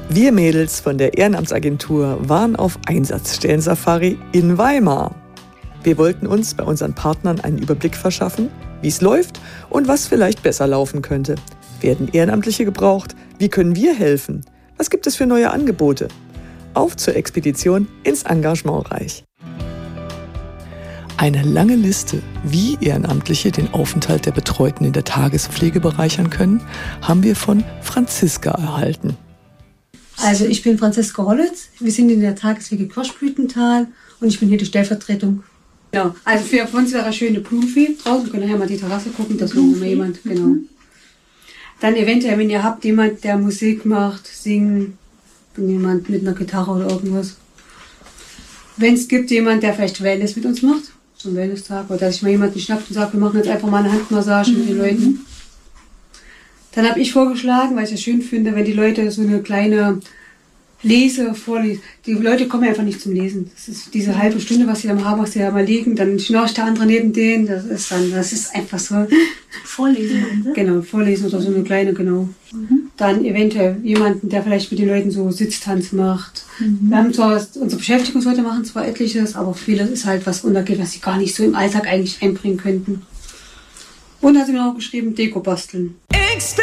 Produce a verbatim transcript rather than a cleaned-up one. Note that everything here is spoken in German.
Wir Mädels von der Ehrenamtsagentur waren auf Einsatzstellen-Safari in Weimar. Wir wollten uns bei unseren Partnern einen Überblick verschaffen, wie es läuft und was vielleicht besser laufen könnte. Werden Ehrenamtliche gebraucht? Wie können wir helfen? Was gibt es für neue Angebote? Auf zur Expedition ins Engagementreich. Eine lange Liste, wie Ehrenamtliche den Aufenthalt der Betreuten in der Tagespflege bereichern können, haben wir von Franziska erhalten. Also ich bin Franziska Hollitz, wir sind in der Tagespflege Kirschblütental und ich bin hier die Stellvertretung. Genau, also für uns wäre eine schöne Blumenvieh draußen, wir können nachher mal die Terrasse gucken, das noch mal jemand, genau. Dann eventuell, wenn ihr habt, jemand, der Musik macht, singt, jemand mit einer Gitarre oder irgendwas. Wenn es gibt, jemand, der vielleicht Wellness mit uns macht, so ein Wellness-Tag, oder dass ich mal jemanden schnappt und sage, wir machen jetzt einfach mal eine Handmassage mit den Leuten. Dann habe ich vorgeschlagen, weil ich es schön finde, wenn die Leute so eine kleine Lese vorlesen. Die Leute kommen einfach nicht zum Lesen. Das ist diese halbe Stunde, was sie da mal haben, was sie da mal liegen, dann schnarcht der andere neben denen. Das ist dann, das ist einfach so. Vorlesen, oder? Genau, vorlesen oder so eine kleine, genau. Mhm. Dann eventuell jemanden, der vielleicht mit den Leuten so Sitztanz macht. Mhm. Wir haben zwar, unsere Beschäftigungsleute machen zwar etliches, aber vieles ist halt was untergeht, was sie gar nicht so im Alltag eigentlich einbringen könnten. Und hat sie mir auch geschrieben, Deko basteln.